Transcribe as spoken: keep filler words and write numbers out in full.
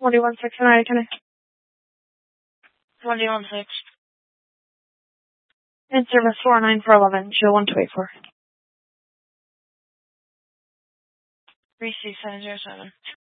What do you want six and can I? What do you want six? In service four nine four eleven, show one two eight four. Three six seven zero seven.